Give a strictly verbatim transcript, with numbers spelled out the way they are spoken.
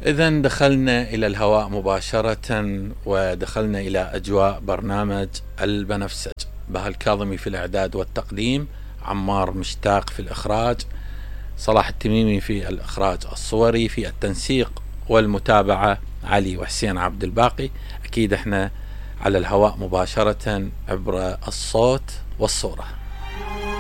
إذا دخلنا إلى الهواء مباشرة، ودخلنا إلى أجواء برنامج البنفسج. بهاء الكاظمي في الإعداد والتقديم، عمار مشتاق في الإخراج، صلاح التميمي في الإخراج الصوري، في التنسيق والمتابعة علي وحسين عبد الباقي. أكيد احنا على الهواء مباشرة عبر الصوت والصورة.